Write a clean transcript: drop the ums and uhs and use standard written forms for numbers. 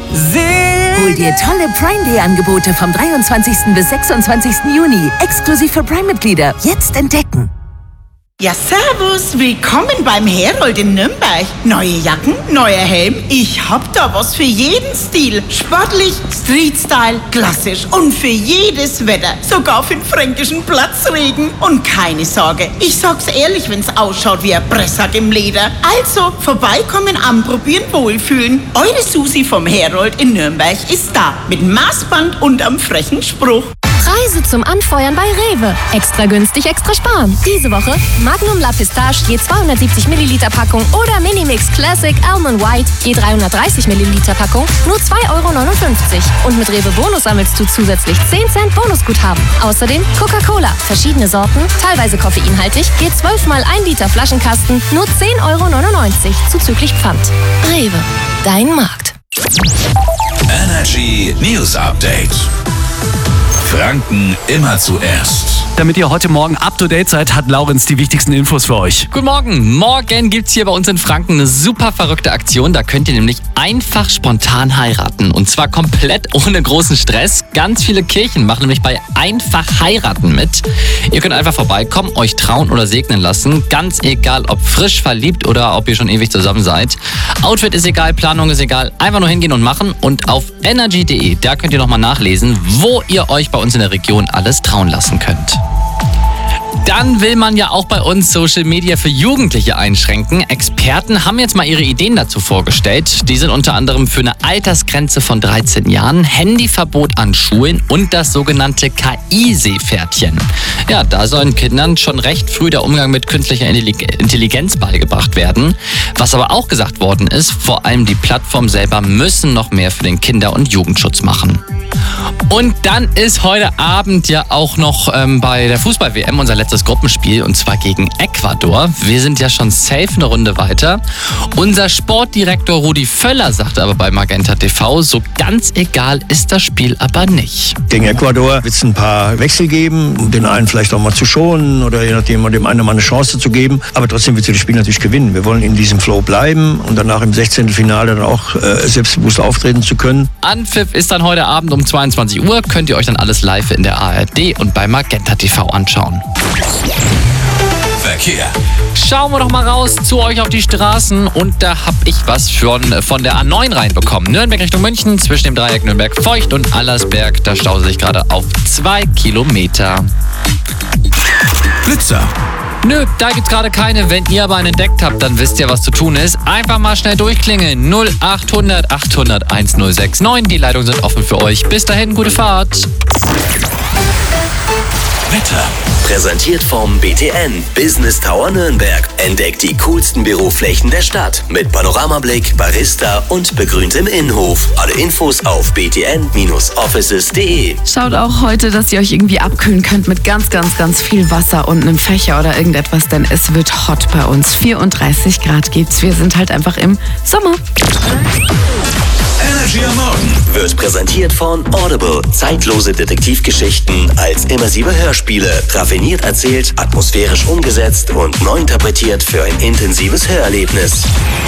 Hol dir tolle Prime Day Angebote vom 23. bis 26. Juni. Exklusiv für Prime-Mitglieder. Jetzt entdecken. Ja, servus, willkommen beim Herold in Nürnberg. Neue Jacken, neuer Helm, ich hab da was für jeden Stil. Sportlich, Street-Style, klassisch und für jedes Wetter. Sogar für den fränkischen Platzregen. Und keine Sorge, ich sag's ehrlich, wenn's ausschaut wie ein Pressack im Leder. Also, vorbeikommen, anprobieren, wohlfühlen. Eure Susi vom Herold in Nürnberg ist da. Mit Maßband und am frechen Spruch. Preise zum Anfeuern bei Rewe. Extra günstig, extra sparen. Diese Woche Magnum La Pistache je 270 Milliliter Packung oder Minimix Classic Almond White je 330 Milliliter Packung nur 2,59 €. Und mit Rewe Bonus sammelst du zusätzlich 10 Cent Bonusguthaben. Außerdem Coca-Cola, verschiedene Sorten, teilweise koffeinhaltig, je 12 mal 1 Liter Flaschenkasten nur 10,99 € zuzüglich Pfand. Rewe, dein Markt. Energy News Update. Franken immer zuerst. Damit ihr heute Morgen up-to-date seid, hat Laurenz die wichtigsten Infos für euch. Guten Morgen. Morgen gibt's hier bei uns in Franken eine super verrückte Aktion. Da könnt ihr nämlich einfach spontan heiraten. Und zwar komplett ohne großen Stress. Ganz viele Kirchen machen nämlich bei Einfach heiraten mit. Ihr könnt einfach vorbeikommen, euch trauen oder segnen lassen. Ganz egal, ob frisch verliebt oder ob ihr schon ewig zusammen seid. Outfit ist egal, Planung ist egal. Einfach nur hingehen und machen. Und auf energy.de, da könnt ihr nochmal nachlesen, wo ihr euch bei uns in der Region alles trauen lassen könnt. Dann will man ja auch bei uns Social Media für Jugendliche einschränken. Experten haben jetzt mal ihre Ideen dazu vorgestellt. Die sind unter anderem für eine Altersgrenze von 13 Jahren, Handyverbot an Schulen und das sogenannte KI-Seepferdchen. Ja, da sollen Kindern schon recht früh der Umgang mit künstlicher Intelligenz beigebracht werden. Was aber auch gesagt worden ist, vor allem die Plattformen selber müssen noch mehr für den Kinder- und Jugendschutz machen. Und dann ist heute Abend ja auch noch bei der Fußball-WM unser letztes Gruppenspiel, und zwar gegen Ecuador. Wir sind ja schon safe eine Runde weiter. Unser Sportdirektor Rudi Völler sagt aber bei Magenta TV, so ganz egal ist das Spiel aber nicht. Gegen Ecuador wird es ein paar Wechsel geben, um den einen vielleicht auch mal zu schonen oder je nachdem dem einen mal eine Chance zu geben. Aber trotzdem wird sie das Spiel natürlich gewinnen. Wir wollen in diesem Flow bleiben und danach im 16. Finale dann auch selbstbewusst auftreten zu können. Anpfiff ist dann heute Abend um 22 Uhr. Könnt ihr euch dann alles live in der ARD und bei Magenta TV anschauen. Verkehr. Schauen wir doch mal raus zu euch auf die Straßen, und da habe ich was von der A9 reinbekommen. Nürnberg Richtung München, zwischen dem Dreieck Nürnberg-Feucht und Allersberg, da stauen sich gerade auf 2 Kilometer. Blitzer. Nö, da gibt's gerade keine. Wenn ihr aber einen entdeckt habt, dann wisst ihr, was zu tun ist. Einfach mal schnell durchklingeln. 0800 800 1069. Die Leitungen sind offen für euch. Bis dahin, gute Fahrt. Wetter. Präsentiert vom BTN Business Tower Nürnberg. Entdeckt die coolsten Büroflächen der Stadt mit Panoramablick, Barista und begrüntem Innenhof. Alle Infos auf btn-offices.de. Schaut auch heute, dass ihr euch irgendwie abkühlen könnt mit ganz, ganz, ganz viel Wasser und einem Fächer oder irgendetwas, denn es wird hot bei uns. 34 Grad gibt's. Wir sind halt einfach im Sommer. Energy am Morgen Wird präsentiert von Audible. Zeitlose Detektivgeschichten als immersive Hörspiele. Raffiniert erzählt, atmosphärisch umgesetzt und neu interpretiert für ein intensives Hörerlebnis.